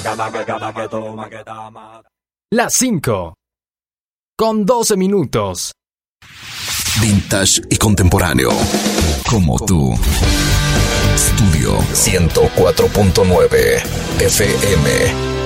Las 5 con 12 minutos. Vintage y contemporáneo, como tú. Estudio 104.9 FM.